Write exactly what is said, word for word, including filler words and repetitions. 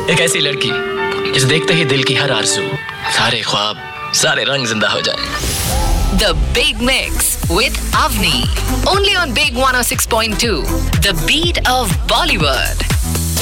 एक ऐसी लड़की जिसे देखते ही दिल की हर आरज़ू, सारे ख्वाब, सारे रंग जिंदा हो जाए। The Big Mix with Avni, only on Big one oh six point two, the beat of Bollywood.